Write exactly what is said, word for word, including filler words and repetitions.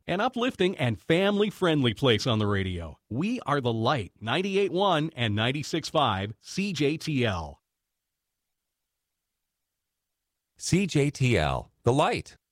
An uplifting and family-friendly place on the radio. We are The Light, ninety-eight point one and ninety-six point five C J T L. C J T L, The Light.